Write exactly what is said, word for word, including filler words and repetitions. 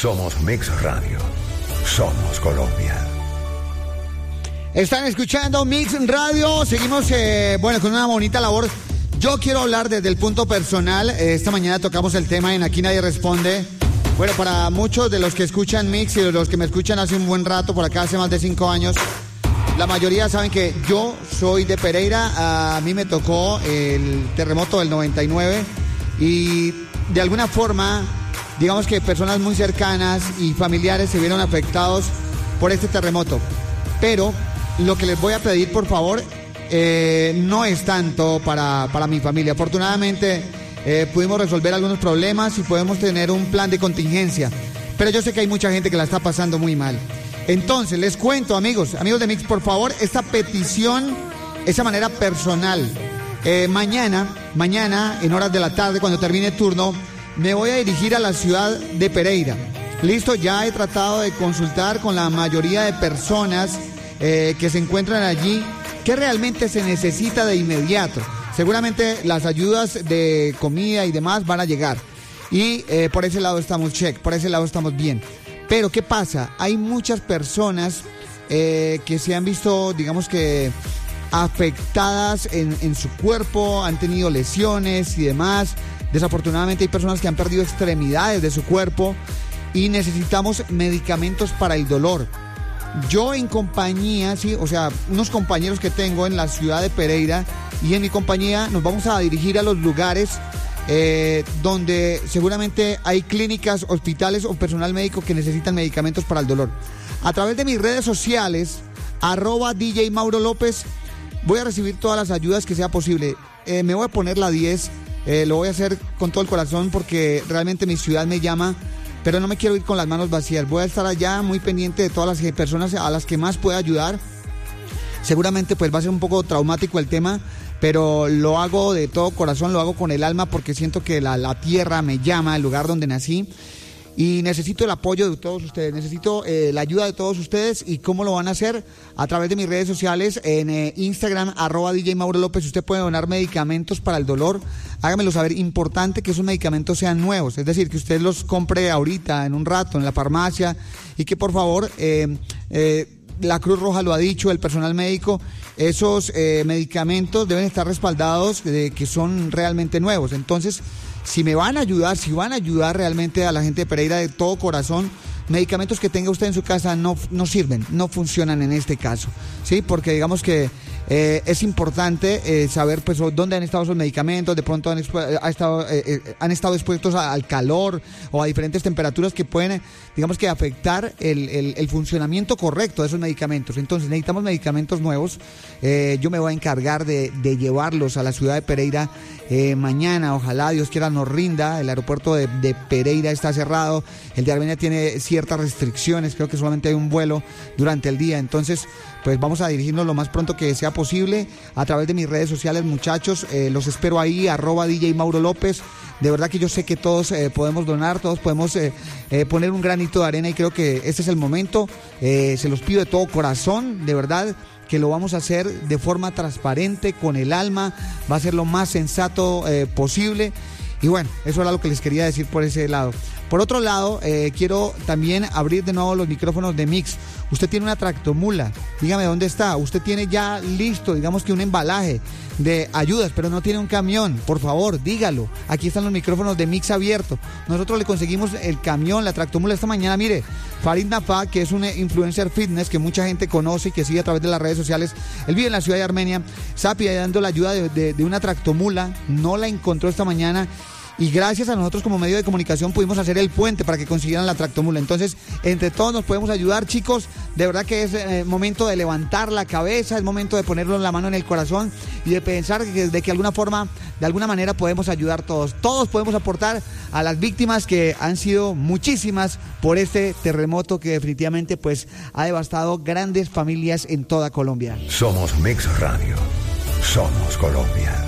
Somos Mix Radio. Somos Colombia. Están escuchando Mix Radio. Seguimos, eh, bueno, con una bonita labor. Yo quiero hablar desde el punto personal. Eh, esta mañana tocamos el tema en Aquí Nadie Responde. Bueno, para muchos de los que escuchan Mix y de los que me escuchan hace un buen rato, por acá hace más de cinco años, la mayoría saben que yo soy de Pereira. A mí me tocó el terremoto del noventa y nueve y de alguna forma, digamos que personas muy cercanas y familiares se vieron afectados por este terremoto. Pero lo que les voy a pedir, por favor, eh, no es tanto para, para mi familia. Afortunadamente eh, pudimos resolver algunos problemas y podemos tener un plan de contingencia. Pero yo sé que hay mucha gente que la está pasando muy mal. Entonces, les cuento, amigos, amigos de Mix, por favor, esta petición, esa manera personal. Eh, mañana, mañana, en horas de la tarde, cuando termine el turno, me voy a dirigir a la ciudad de Pereira. Listo, ya he tratado de consultar con la mayoría de personas eh, que se encuentran allí, qué realmente se necesita de inmediato. Seguramente las ayudas de comida y demás van a llegar. Y eh, por ese lado estamos check, por ese lado estamos bien. Pero ¿qué pasa? Hay muchas personas eh, que se han visto, digamos que, afectadas en, en su cuerpo, han tenido lesiones y demás. Desafortunadamente hay personas que han perdido extremidades de su cuerpo y necesitamos medicamentos para el dolor. Yo en compañía, sí, o sea, unos compañeros que tengo en la ciudad de Pereira y en mi compañía nos vamos a dirigir a los lugares eh, donde seguramente hay clínicas, hospitales o personal médico que necesitan medicamentos para el dolor. A través de mis redes sociales, arroba D J Mauro López, voy a recibir todas las ayudas que sea posible. Eh, me voy a poner la diez, eh, lo voy a hacer con todo el corazón porque realmente mi ciudad me llama. Pero no me quiero ir con las manos vacías. Voy a estar allá muy pendiente de todas las personas a las que más pueda ayudar. Seguramente pues va a ser un poco traumático el tema, pero lo hago de todo corazón, lo hago con el alma porque siento que la, la tierra me llama, el lugar donde nací. Y necesito el apoyo de todos ustedes, necesito eh, la ayuda de todos ustedes. ¿Y cómo lo van a hacer? A través de mis redes sociales, en eh, Instagram, arroba D J Mauro López. Usted puede donar medicamentos para el dolor. Hágamelo saber, importante que esos medicamentos sean nuevos, es decir, que usted los compre ahorita, en un rato, en la farmacia, y que por favor, eh, eh, la Cruz Roja lo ha dicho, el personal médico, esos eh, medicamentos deben estar respaldados de que son realmente nuevos. Entonces, si me van a ayudar, si van a ayudar realmente a la gente de Pereira de todo corazón, medicamentos que tenga usted en su casa no, no sirven, no funcionan en este caso, ¿sí? Porque digamos que eh, es importante eh, saber pues dónde han estado esos medicamentos, de pronto han, expu- ha estado, eh, eh, han estado expuestos a, al calor o a diferentes temperaturas que pueden, digamos que afectar el, el, el funcionamiento correcto de esos medicamentos. Entonces necesitamos medicamentos nuevos. Eh, yo me voy a encargar de, de llevarlos a la ciudad de Pereira eh, mañana, ojalá Dios quiera nos rinda. El aeropuerto de, de Pereira está cerrado, el de Armenia tiene ciertas restricciones, creo que solamente hay un vuelo durante el día, entonces pues vamos a dirigirnos lo más pronto que sea posible a través de mis redes sociales, muchachos, eh, los espero ahí, arroba D J Mauro López. De verdad que yo sé que todos eh, podemos donar, todos podemos eh, eh, poner un granito de arena y creo que este es el momento. Eh, se los pido de todo corazón, de verdad que lo vamos a hacer de forma transparente, con el alma, va a ser lo más sensato eh, posible. Y bueno, eso era lo que les quería decir por ese lado. Por otro lado, eh, quiero también abrir de nuevo los micrófonos de Mix. Usted tiene una tractomula, dígame dónde está. Usted tiene ya listo, digamos que un embalaje de ayudas, pero no tiene un camión. Por favor, dígalo. Aquí están los micrófonos de Mix abiertos. Nosotros le conseguimos el camión, la tractomula esta mañana. Mire, Farid Nafa, que es un influencer fitness que mucha gente conoce y que sigue a través de las redes sociales. Él vive en la ciudad de Armenia. Estaba pidiendo la ayuda de, de, de una tractomula. No la encontró esta mañana. Y gracias a nosotros como medio de comunicación pudimos hacer el puente para que consiguieran la tractomula. Entonces, entre todos nos podemos ayudar, chicos. De verdad que es eh, momento de levantar la cabeza, es momento de ponerlo la mano en el corazón y de pensar que, de que alguna forma, de alguna manera podemos ayudar todos. Todos podemos aportar a las víctimas que han sido muchísimas por este terremoto que definitivamente pues ha devastado grandes familias en toda Colombia. Somos Mix Radio. Somos Colombia.